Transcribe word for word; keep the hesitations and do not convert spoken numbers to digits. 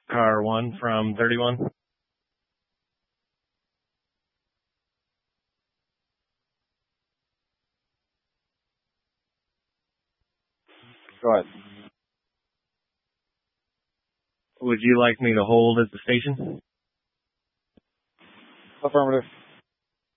car one from thirty-one. Go ahead. Would you like me to hold at the station? Affirmative.